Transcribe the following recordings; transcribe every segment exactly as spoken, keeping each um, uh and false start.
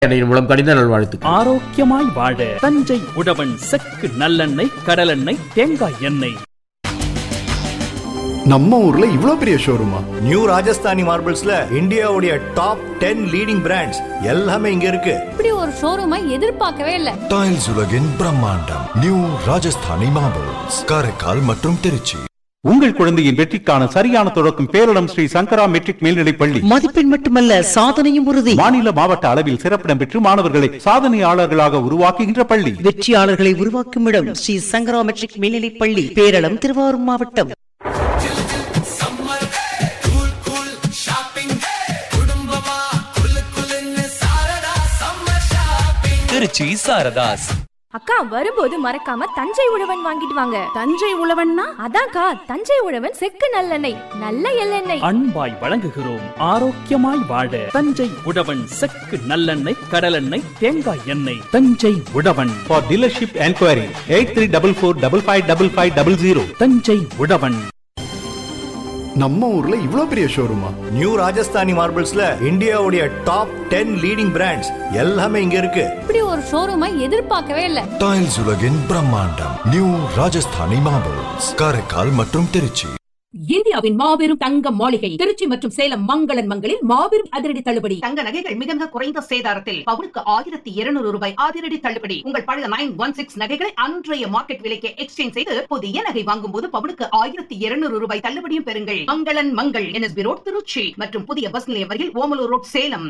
மூலம் கடித நல்வாழ்த்துக்கள். ஆரோக்கியமாய் வாழ தஞ்சை உழவன் செக்கு நல்லெண்ணெய், கடலெண்ணெய், தேங்காய் எண்ணெய். நம்ம ஊர்ல இவ்ளோ பெரிய ஷோரூமா? நியூ ராஜஸ்தானி மார்பிள்ஸ்ல இந்தியாவுடைய டாப் டென் லீடிங் பிராண்ட்ஸ் எல்லாமே இங்க இருக்கு. இப்படி ஒரு ஷோரூமை எதிர்பார்க்கவே இல்ல. டைல்ஸ் உலகின் பிரம்மாண்டம் நியூ ராஜஸ்தானி மார்பிள்ஸ், காரைக்கால் மற்றும் திருச்சி. உங்கள் குழந்தையின் வெற்றிக்கான சரியான தொடக்கம் பேரிடம் ஸ்ரீ சங்கரா மெட்ரிக் மேல்நிலைப் பள்ளி. மதிப்பெண் மட்டுமல்ல, சாதனையும் உறுதி. மாநில மாவட்ட அளவில் சிறப்பிடம் பெற்று மாணவர்களை சாதனையாளர்களாக உருவாக்குகின்ற பள்ளி. வெற்றியாளர்களை உருவாக்கும் இடம் ஸ்ரீ சங்கரா மெட்ரிக் மேல்நிலைப் பள்ளி, பேரளம், திருவாரூர் மாவட்டம். திருச்சி சாரதாஸ். அக்கா, வரும்போது மறக்காம தஞ்சை உழவன் வாங்கிட்டு வாங்க. தஞ்சை உழவன்னா அதான்க்கா, தஞ்சை உழவன் செக்கு நல்லெண்ணெய், நல்ல எள்ளெண்ணெய். அன்பாய் வழங்குகிறோம். ஆரோக்கியமாய் வாழ தஞ்சை உழவன் செக்கு நல்லெண்ணெய், கடலெண்ணெய், தேங்காய் எண்ணெய். தஞ்சை உழவன். For dealership enquiry eight three four four five five five five zero zero. Thanjai உழவன். நம்ம ஊர்ல இவ்ளோ பெரிய ஷோரூமா? நியூ ராஜஸ்தானி மார்பிள்ஸ்ல இந்தியாவுடைய டாப் டென் லீடிங் பிராண்ட்ஸ் எல்லாமே இங்க இருக்கு. இப்படி ஒரு ஷோரூமை எதிர்பார்க்கவே இல்ல. டைல்ஸ் உலகின் பிரம்மாண்டம் நியூ ராஜஸ்தானி மார்பிள்ஸ், காரைக்கால் மற்றும் திருச்சி. இந்தியாவின் மாபெரும் தங்க மாளிகை திருச்சி மற்றும் சேலம் மங்களன் மங்களில் மாபெரும் அதிரடி தள்ளுபடி. தங்க நகைகள் மிக மிக குறைந்த சேதாரத்தில் பவுனுக்கு ஆயிரத்தி இருநூறு ரூபாய் அதிரடி தள்ளுபடி. உங்கள் பழைய நைன் ஒன் சிக்ஸ் நகைகளை அன்றைய மார்க்கெட் விலைக்கு எக்ஸ்சேஞ்ச் செய்து புதிய நகை வாங்கும் போது பவுனுக்கு ஆயிரத்தி இருநூறு ரூபாய் தள்ளுபடியும் பெறுங்கள். மங்களன் மங்கள், என்எஸ்பி ரோட், திருச்சி மற்றும் புதிய பஸ் நிலையம் வரையில் ஓமலூர் ரோட், சேலம்.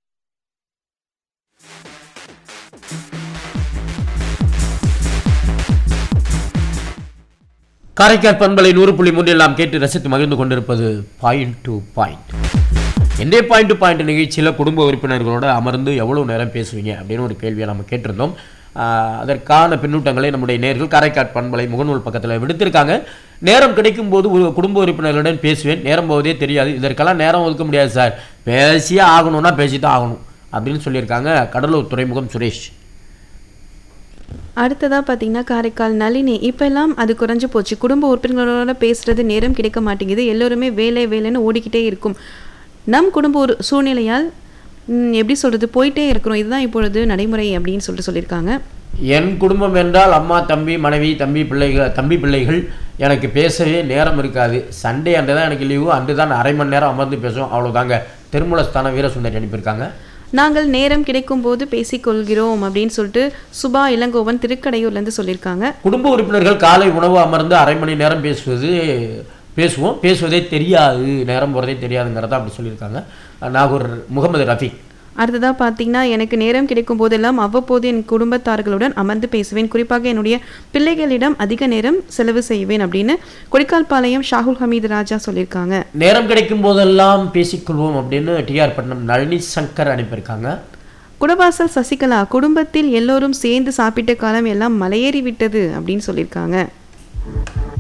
காரைக்கால் பண்பலை நூறு புள்ளி மூன்றில் நாம் கேட்டு ரசித்து மகிழ்ந்து கொண்டிருப்பது பாயிண்ட் டு பாயிண்ட். இன்றைய பாயிண்ட் டு பாயிண்ட் நிகழ்ச்சியில் குடும்ப உறுப்பினர்களோடு அமர்ந்து எவ்வளோ நேரம் பேசுவீங்க அப்படின்னு ஒரு கேள்வியை நம்ம கேட்டிருந்தோம். அதற்கான பின்னூட்டங்களை நம்முடைய நேர்கள் காரைக்கால் பண்பலை முகநூல் பக்கத்தில் விடுத்திருக்காங்க. நேரம் கிடைக்கும் போது ஒரு குடும்ப உறுப்பினர்களுடன் பேசுவேன், நேரம் போவதே தெரியாது, இதற்கெல்லாம் நேரம் ஒதுக்க முடியாது சார், பேசியே ஆகணும்னா பேசி தான் ஆகணும் அப்படின்னு சொல்லியிருக்காங்க கடலூர் துறைமுகம் சுரேஷ். அடுத்ததாக பார்த்தீங்கன்னா காரைக்கால் நளினி, இப்போல்லாம் அது குறைஞ்சி போச்சு, குடும்ப உறுப்பினர்களோட பேசுகிறது நேரம் கிடைக்க மாட்டேங்குது, எல்லோருமே வேலை வேலைன்னு ஓடிக்கிட்டே இருக்கும், நம் குடும்ப ஒரு சூழ்நிலையால் எப்படி சொல்கிறது போயிட்டே இருக்கிறோம், இதுதான் இப்பொழுது நடைமுறை அப்படின்னு சொல்லிட்டு சொல்லியிருக்காங்க. என் குடும்பம் என்றால் அம்மா, தம்பி, மனைவி, தம்பி பிள்ளைகள் தம்பி பிள்ளைகள் எனக்கு பேசவே நேரம் இருக்காது, சண்டே அன்று தான் எனக்கு லீவு, அன்று தான் அரை மணி நேரம் அமர்ந்து பேசுவோம், அவ்வளோதாங்க. திருமூலஸ்தான வீரசுந்தரி அனுப்பியிருக்காங்க. நாங்கள் நேரம் கிடைக்கும் போது பேசிக்கொள்கிறோம் அப்படின்னு சொல்லிட்டு சுபா இளங்கோவன் திருக்கடையூர்லேருந்து சொல்லியிருக்காங்க. குடும்ப உறுப்பினர்கள் காலை உணவு அமர்ந்து அரை மணி நேரம் பேசுவது பேசுவோம் பேசுவதே தெரியாது, நேரம் போகிறதே தெரியாதுங்கிறத அப்படி சொல்லியிருக்காங்க நாகூர் முகமது ரஃபீக். அடுத்ததாக பார்த்தீங்கன்னா, எனக்கு நேரம் கிடைக்கும் போதெல்லாம் அவ்வப்போது என் குடும்பத்தார்களுடன் அமர்ந்து பேசுவேன், குறிப்பாக என்னுடைய பிள்ளைகளிடம் அதிக நேரம் செலவு செய்வேன் அப்படின்னு கொடிக்கால்பாளையம் ஷாகுல் ஹமீது ராஜா சொல்லியிருக்காங்க. நேரம் கிடைக்கும் போதெல்லாம் பேசிக்கொள்வோம் அப்படின்னு டிஆர் பட்னம் நளினி சங்கர் அனுப்பியிருக்காங்க. குடவாசல் சசிகலா, குடும்பத்தில் எல்லோரும் சேர்ந்து சாப்பிட்ட காலம் எல்லாம் மலையேறி விட்டது அப்படின்னு சொல்லியிருக்காங்க.